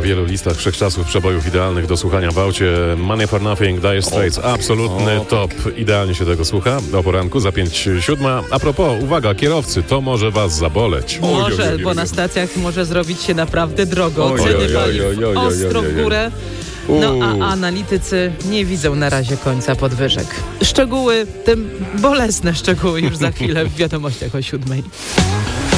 wielu listach wszechczasów przebojów idealnych do słuchania w aucie. Money for Nothing, Dire Straits, absolutny top. Idealnie się tego słucha o poranku za 5:07. A propos, uwaga, kierowcy, to może was zaboleć. Może, bo na stacjach może zrobić się naprawdę drogo. Ceny paliw ostro w górę. No a analitycy nie widzą na razie końca podwyżek. Szczegóły, te bolesne szczegóły już za chwilę w wiadomościach o 7:00.